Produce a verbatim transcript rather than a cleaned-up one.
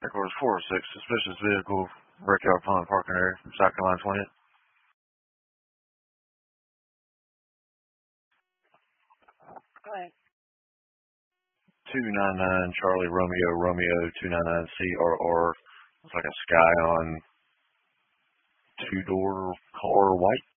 Headquarters four oh six, suspicious vehicle, Brickyard Pond parking area from South Carolina twentieth. Go ahead. two ninety-nine Charlie Romeo Romeo two ninety-nine C R R. Looks like a Scion two-door car white.